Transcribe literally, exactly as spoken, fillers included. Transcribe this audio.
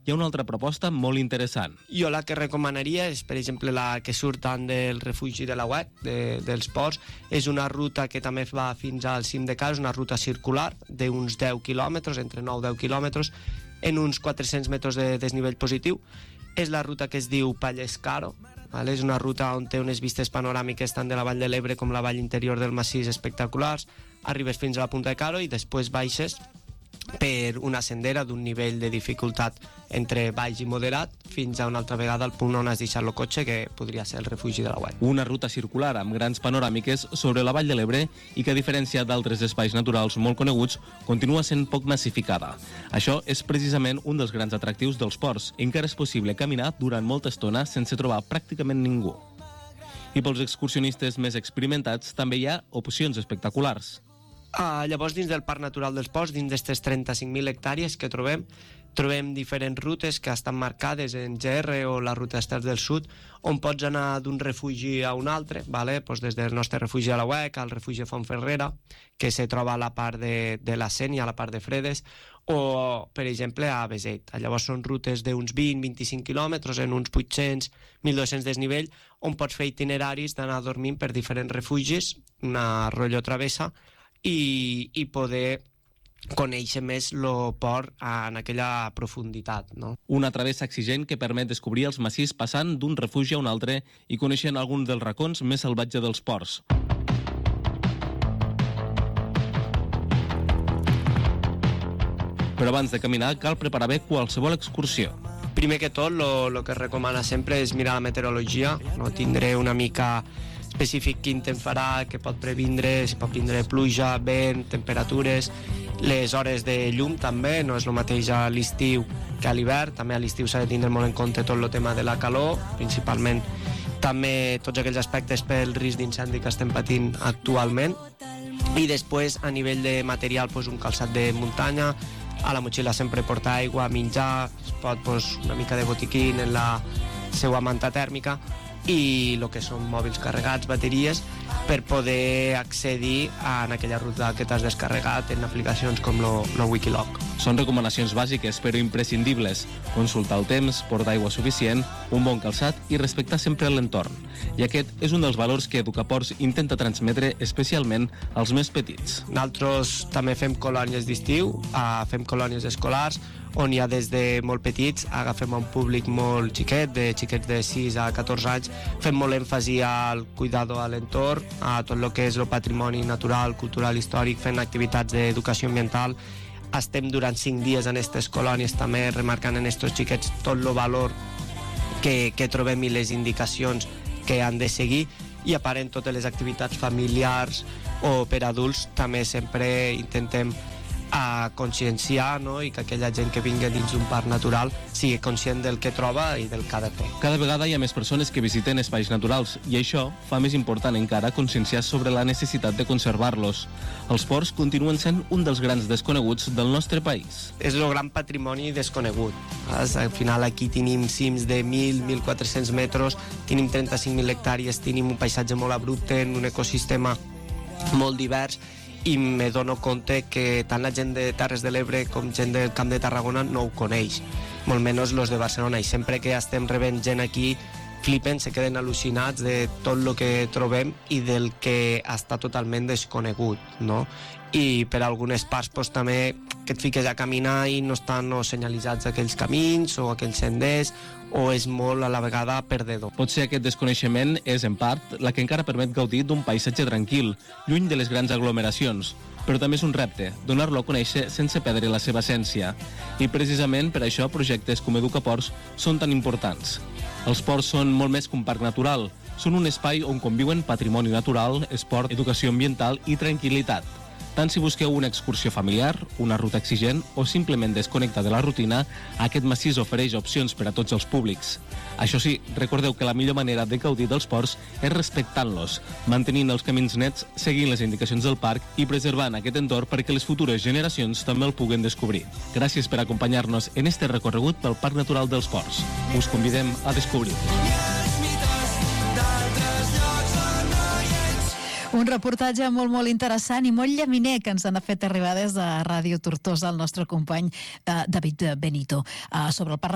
hi ha una altra proposta molt interessant. Jo la que recomanaria és, per exemple, la que surt tant del refugi de la U E C, de, dels ports. És una ruta que també va fins al cim de Cal, és una ruta circular d'uns deu quilòmetres, entre nou i deu quilòmetres, en uns quatre-cents metres de desnivell positiu. És la ruta que es diu Pallescaro, vale? És una ruta on té unes vistes panoràmiques tant de la Vall de l'Ebre com la vall interior del massís espectaculars. Arribes fins a la Punta de Caro i després baixes per una sendera d'un nivell de dificultat entre baix i moderat fins a una altra vegada al punt on has deixat el cotxe, que podria ser el refugi de la U E C. Una ruta circular amb grans panoràmiques sobre la Vall de l'Ebre i que, a diferència d'altres espais naturals molt coneguts, continua sent poc massificada. Això és precisament un dels grans atractius dels ports. Encara és possible caminar durant molta estona sense trobar pràcticament ningú. I pels excursionistes més experimentats també hi ha opcions espectaculars. Uh, llavors, dins del Parc Natural dels Ports, dins d'aquestes trenta-cinc mil hectàrees que trobem, trobem diferents rutes que estan marcades en G R o la ruta Estels del Sud, on pots anar d'un refugi a un altre, vale? Pues des del nostre refugi a la U E C al refugi de Fontferrera, que se troba a la part de, de la Sénia, a la part de Fredes, o, per exemple, a Beset. Llavors són rutes d'uns vint a vint-i-cinc quilòmetres en uns vuit-cents a mil dos-cents desnivell, on pots fer itineraris d'anar dormint per diferents refugis, una rotllo travessa, i, i poder conèixer més el port en aquella profunditat, no? Una travessa exigent que permet descobrir els massís passant d'un refugi a un altre i coneixent alguns dels racons més salvatges dels ports. Però abans de caminar cal preparar bé qualsevol excursió. Primer que tot, el que es recomana sempre és mirar la meteorologia, no? Tindré una mica específic quin temps farà, que pot previndre, si pot vindre pluja, vent, temperatures, les hores de llum també, no és el mateix a l'estiu que a l'hivern, també a l'estiu s'ha de tindre molt en compte tot el tema de la calor, principalment també tots aquells aspectes pel risc d'incendi que estem patint actualment, i després a nivell de material pues, un calçat de muntanya, a la motxilla sempre portar aigua, menjar, es pot pues, una mica de botiquín en la seva manta tèrmica, i el que són mòbils carregats, bateries, per poder accedir a aquella ruta que t'has descarregat en aplicacions com el Wikiloc. Són recomanacions bàsiques però imprescindibles. Consultar el temps, portar aigua suficient, un bon calçat i respectar sempre l'entorn. I aquest és un dels valors que Educaports intenta transmetre especialment als més petits. Nosaltres també fem colònies d'estiu, fem colònies escolars, on hi ha des de molt petits, agafem un públic molt xiquet, de xiquets de sis a catorze anys, fem molt èmfasi al cuidado a l'entorn, a tot el que és el patrimoni natural, cultural, històric, fent activitats d'educació ambiental. Estem durant cinc dies en aquestes colònies també remarcant en aquests xiquets tot el valor que, que trobem i les indicacions que han de seguir, i a part en totes les activitats familiars o per adults també sempre intentem a conscienciar, no? I que aquella gent que vingui dins d'un parc natural sigui conscient del que troba i del que ha de fer. Cada vegada hi ha més persones que visiten espais naturals i això fa més important encara conscienciar sobre la necessitat de conservar-los. Els ports continuen sent un dels grans desconeguts del nostre país. És el gran patrimoni desconegut. Al final aquí tenim cims de mil a mil quatre-cents metres, tenim trenta-cinc mil hectàrees, tenim un paisatge molt abrupte, un ecosistema molt divers, i me dono compte que tant la gent de Terres de l'Ebre com gent del Camp de Tarragona no ho coneix, molt menys els de Barcelona, i sempre que estem rebent gent aquí flipen, se queden al·lucinats de tot el que trobem i del que està totalment desconegut, no? I per algunes parts pues, també que et fiques a caminar i no estan no, senyalitzats aquells camins o aquells senders, o és molt a la vegada perdedor. Potser aquest desconeixement és, en part, la que encara permet gaudir d'un paisatge tranquil, lluny de les grans aglomeracions, però també és un repte, donar-lo a conèixer sense perdre la seva essència. I precisament per això projectes com Educaports són tan importants. Els ports són molt més que un parc natural, són un espai on conviuen patrimoni natural, esport, educació ambiental i tranquil·litat. Tant si busqueu una excursió familiar, una ruta exigent o simplement desconnectar de la rutina, aquest massís ofereix opcions per a tots els públics. Això sí, recordeu que la millor manera de gaudir dels ports és respectant-los, mantenint els camins nets, seguint les indicacions del parc i preservant aquest entorn perquè les futures generacions també el puguen descobrir. Gràcies per acompanyar-nos en este recorregut pel Parc Natural dels Ports. Us convidem a descobrir-lo. Un reportatge molt, molt interessant i molt llaminer que ens han fet arribar des de Ràdio Tortosa el nostre company eh, David Benito eh, sobre el Parc